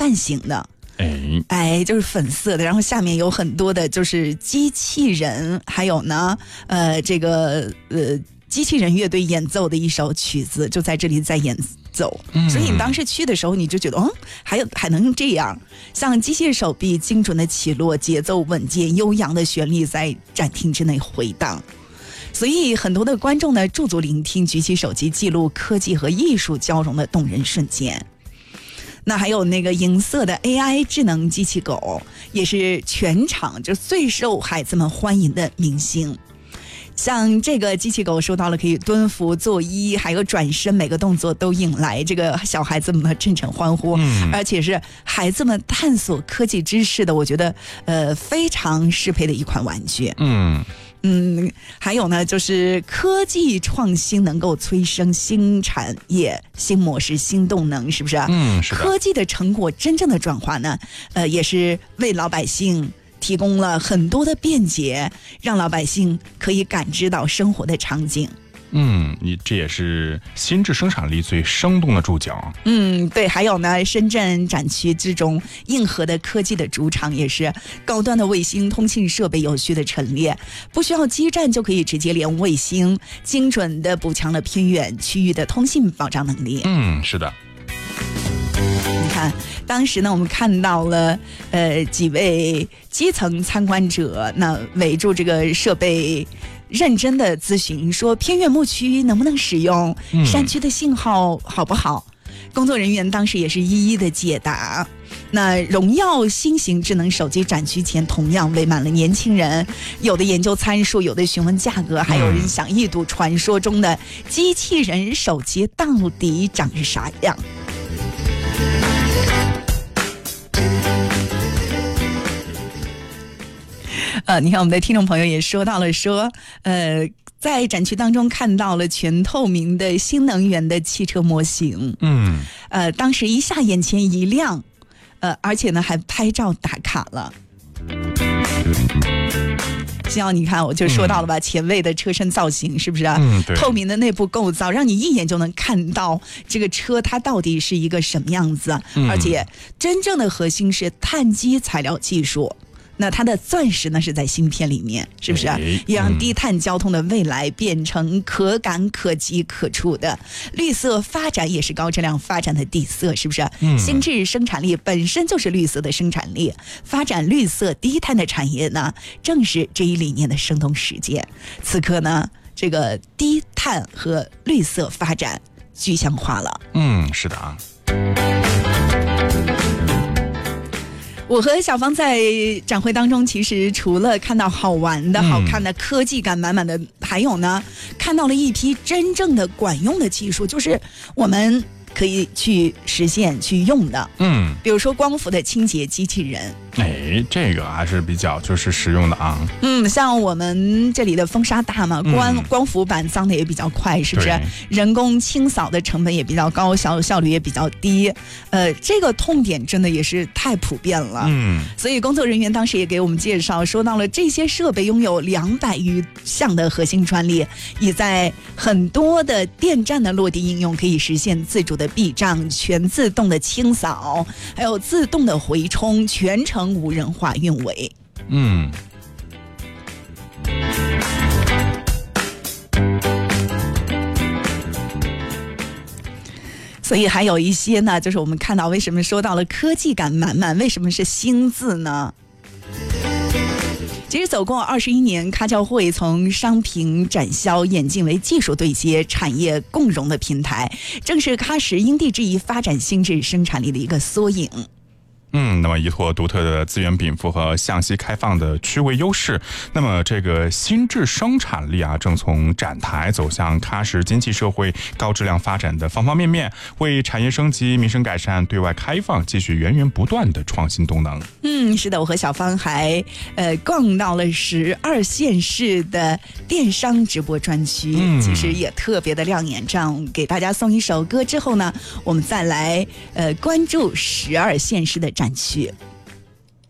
蛋形的。就是粉色的，然后下面有很多的就是机器人，还有呢机器人乐队演奏的一首曲子就在这里在演奏。所以你当时去的时候你就觉得还能这样，像机械手臂精准的起落，节奏稳健，悠扬的旋律在展厅之内回荡。所以很多的观众呢驻足聆听，举起手机记录科技和艺术交融的动人瞬间。那还有那个银色的 AI 智能机器狗，也是全场就最受孩子们欢迎的明星。像这个机器狗说到了可以蹲伏作揖，还有转身，每个动作都引来这个小孩子们的阵阵欢呼，而且是孩子们探索科技知识的，我觉得非常适配的一款玩具。还有呢，就是科技创新能够催生新产业、新模式、新动能，是不是？ 是的。 科技的成果真正的转化呢，也是为老百姓提供了很多的便捷，让老百姓可以感知到生活的场景。 这也是心智生产力最生动的注脚。 对，还有呢，深圳展区之中，硬核的科技的主场也是高端的卫星通信设备有序的陈列，不需要基站就可以直接连卫星，精准的补强了偏远区域的通信保障能力。 是的。 你看，当时呢，我们看到了几位基层参观者，那围住这个设备，认真的咨询说偏远牧区能不能使用，山区的信号好不好？工作人员当时也是一一的解答。那荣耀新型智能手机展区前同样围满了年轻人，有的研究参数，有的询问价格，还有人想一睹传说中的机器人手机到底长是啥样。你看我们的听众朋友也说到了说在展区当中看到了全透明的新能源的汽车模型。当时一下眼前一亮，而且呢还拍照打卡了。像你看我就说到了吧，前卫的车身造型是不是透明的内部构造，让你一眼就能看到这个车它到底是一个什么样子。而且真正的核心是碳基材料技术，那它的钻石呢是在芯片里面，是不是也让低碳交通的未来变成可感可及可触的？绿色发展也是高质量发展的底色，是不是？新智生产力本身就是绿色的生产力，发展绿色低碳的产业呢，正是这一理念的生动实践。此刻呢，这个低碳和绿色发展具象化了。 是的啊。 我和小芳在展会当中，其实除了看到好玩的、好看的、科技感满满的，还有呢，看到了一批真正的管用的技术，就是我们可以去实现、去用的。比如说光伏的清洁机器人。 这个还是比较就是实用的啊。 像我们这里的风沙大嘛，光伏板脏的也比较快，是不是？人工清扫的成本也比较高，效率也比较低。这个痛点真的也是太普遍了。所以工作人员当时也给我们介绍，说到了这些设备拥有200余项的核心专利，也在很多的电站的落地应用，可以实现自主的避障、全自动的清扫，还有自动的回充，全程无人化运维。所以还有一些呢，就是我们看到为什么说到了科技感满满，为什么是新字呢？其实走过21年，咖教会从商品展销演进为技术对接、产业共融的平台，正是喀什因地制宜发展新质生产力的一个缩影。 那么依托独特的资源禀赋和向西开放的区位优势，那么这个新质生产力啊，正从展台走向喀什经济社会高质量发展的方方面面，为产业升级、民生改善、对外开放继续源源不断的创新动能。 是的，我和小芳还逛到了12县市的电商直播专区，其实也特别的亮眼。这样给大家送一首歌之后呢，我们再来关注12县市的展区。